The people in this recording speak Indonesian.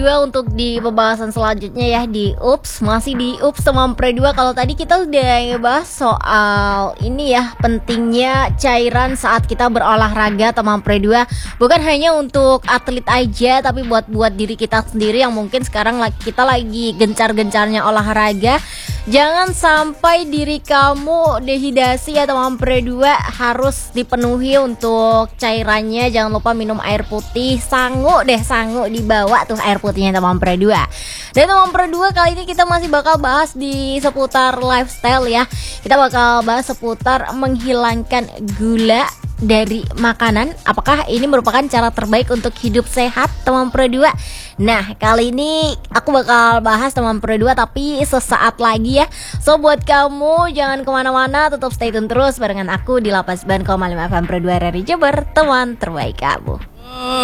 Dua untuk di pembahasan selanjutnya ya di UPS, masih di UPS teman Pre 2. Kalau tadi kita udah ngebahas soal ini ya, pentingnya cairan saat kita berolahraga teman Pre 2. Bukan hanya untuk atlet aja, tapi buat diri kita sendiri yang mungkin sekarang kita lagi gencar-gencarnya olahraga. Jangan sampai diri kamu dehidrasi ya teman Pre 2, harus dipenuhi untuk cairannya. Jangan lupa minum air putih, sangu dibawa tuh air putihnya teman Pre 2. Dan teman Pre 2, kali ini kita masih bakal bahas di seputar lifestyle ya. Kita bakal bahas seputar menghilangkan gula dari makanan. Apakah ini merupakan cara terbaik untuk hidup sehat teman Pro 2? Nah, kali ini aku bakal bahas teman Pro 2 tapi sesaat lagi ya. So buat kamu jangan kemana-mana, tetap stay tune terus barengan aku di 89,5 FM Pro 2 RRI Jember, teman terbaik kamu.